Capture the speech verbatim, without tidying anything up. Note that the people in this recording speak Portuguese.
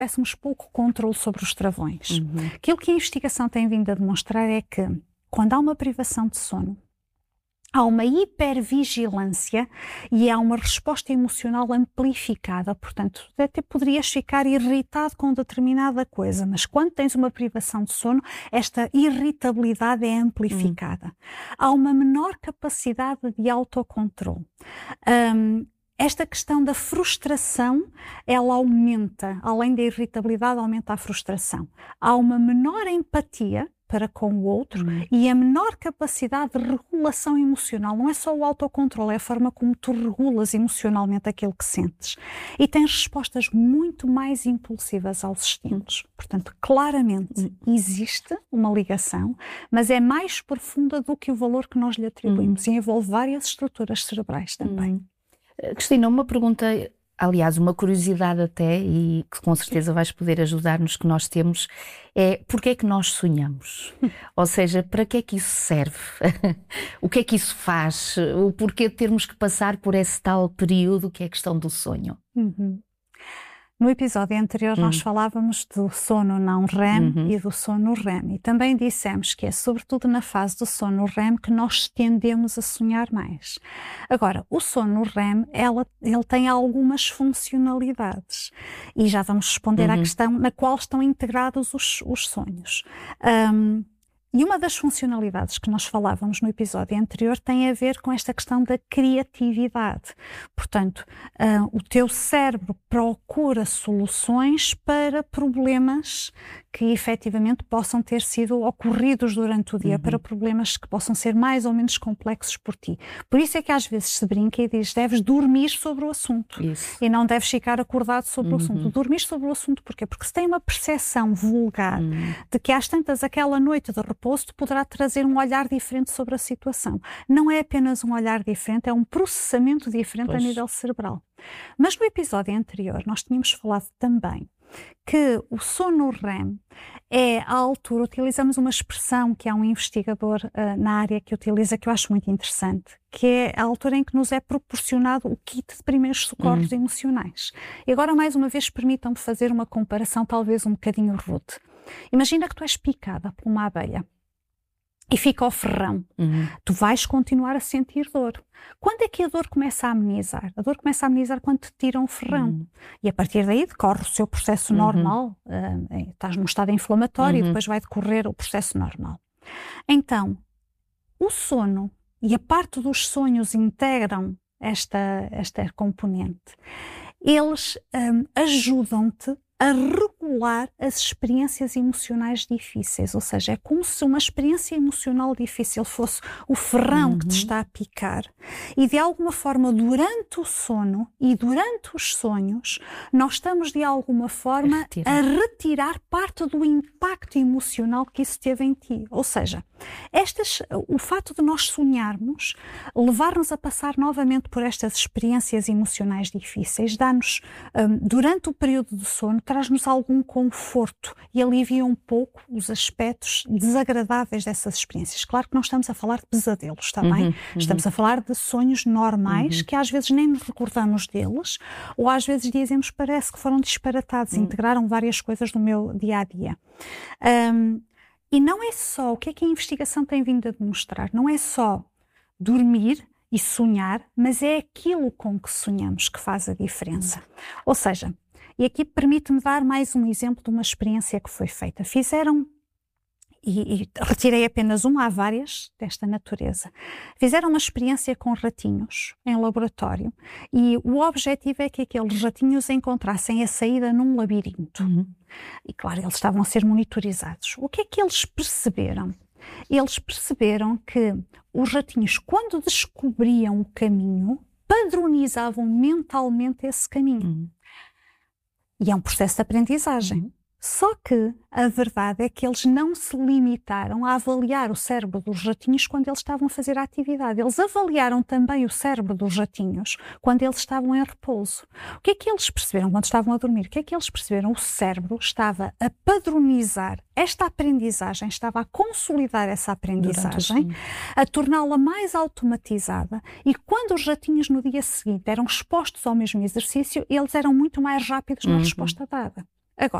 tivéssemos pouco controle sobre os travões. Uhum. Aquilo que a investigação tem vindo a demonstrar é que, quando há uma privação de sono, há uma hipervigilância e há uma resposta emocional amplificada. Portanto, até poderias ficar irritado com determinada coisa, mas quando tens uma privação de sono, esta irritabilidade é amplificada. Hum. Há uma menor capacidade de autocontrole. Um, Esta questão da frustração, ela aumenta, além da irritabilidade, aumenta a frustração. Há uma menor empatia para com o outro uhum. e a menor capacidade de regulação emocional. Não é só o autocontrole, é a forma como tu regulas emocionalmente aquilo que sentes. E tens respostas muito mais impulsivas aos estímulos. Portanto, claramente uhum. existe uma ligação, mas é mais profunda do que o valor que nós lhe atribuímos uhum. e envolve várias estruturas cerebrais também. Uhum. Cristina, uma pergunta, aliás, uma curiosidade até, e que com certeza vais poder ajudar-nos, que nós temos, é porquê é que nós sonhamos? Ou seja, para que é que isso serve? O que é que isso faz? O porquê de termos que passar por esse tal período que é a questão do sonho? Uhum. No episódio anterior uhum. nós falávamos do sono não R E M uhum. e do sono R E M. E também dissemos que é sobretudo na fase do sono R E M que nós tendemos a sonhar mais. Agora, o sono R E M, ela, ele tem algumas funcionalidades. E já vamos responder uhum. à questão na qual estão integrados os, os sonhos. Um, E uma das funcionalidades que nós falávamos no episódio anterior tem a ver com esta questão da criatividade. Portanto, uh, o teu cérebro procura soluções para problemas que efetivamente possam ter sido ocorridos durante o dia, uhum. para problemas que possam ser mais ou menos complexos por ti. Por isso é que às vezes se brinca e diz, deves dormir sobre o assunto. Isso. E não deves ficar acordado sobre uhum. o assunto. Dormir sobre o assunto porquê? Porque se tem uma percepção vulgar uhum. de que às tantas aquela noite de repouso poderá trazer um olhar diferente sobre a situação. Não é apenas um olhar diferente, é um processamento diferente pois. A nível cerebral. Mas no episódio anterior nós tínhamos falado também que o sono R E M é a altura, utilizamos uma expressão que há um investigador uh, na área que utiliza, que eu acho muito interessante, que é a altura em que nos é proporcionado o kit de primeiros socorros uhum. emocionais. E agora, mais uma vez, permitam-me fazer uma comparação talvez um bocadinho rude. Imagina que tu és picada por uma abelha e fica ao ferrão. Uhum. Tu vais continuar a sentir dor. Quando é que a dor começa a amenizar? A dor começa a amenizar quando te tiram o ferrão. Uhum. E a partir daí decorre o seu processo uhum. normal. Uh, estás num estado inflamatório uhum. e depois vai decorrer o processo normal. Então, o sono e a parte dos sonhos integram esta, esta componente. Eles um, ajudam-te a regular as experiências emocionais difíceis, ou seja, é como se uma experiência emocional difícil fosse o ferrão uhum. que te está a picar e de alguma forma durante o sono e durante os sonhos nós estamos de alguma forma Retira. a retirar parte do impacto emocional que isso teve em ti, ou seja, estas, o fato de nós sonharmos, levar-nos a passar novamente por estas experiências emocionais difíceis, dá-nos, um, durante o período de sono, traz-nos algum conforto e alivia um pouco os aspectos desagradáveis dessas experiências. Claro que não estamos a falar de pesadelos, está bem? Uhum, uhum. Estamos a falar de sonhos normais, uhum. que às vezes nem nos recordamos deles, ou às vezes dizemos parece que foram disparatados, uhum. integraram várias coisas do meu dia-a-dia. Um, e não é só, o que é que a investigação tem vindo a demonstrar? Não é só dormir e sonhar, mas é aquilo com que sonhamos que faz a diferença. Uhum. Ou seja, e aqui permite-me dar mais um exemplo de uma experiência que foi feita. Fizeram, e, e retirei apenas uma, há várias desta natureza, fizeram uma experiência com ratinhos em laboratório e o objetivo é que aqueles ratinhos encontrassem a saída num labirinto. Uhum. E claro, eles estavam a ser monitorizados. O que é que eles perceberam? Eles perceberam que os ratinhos, quando descobriam o caminho, padronizavam mentalmente esse caminho. Uhum. E é um processo de aprendizagem. Só que a verdade é que eles não se limitaram a avaliar o cérebro dos ratinhos quando eles estavam a fazer a atividade. Eles avaliaram também o cérebro dos ratinhos quando eles estavam em repouso. O que é que eles perceberam quando estavam a dormir? O que é que eles perceberam? O cérebro estava a padronizar esta aprendizagem, estava a consolidar essa aprendizagem, a torná-la mais automatizada e quando os ratinhos no dia seguinte eram expostos ao mesmo exercício, eles eram muito mais rápidos na uhum. resposta dada.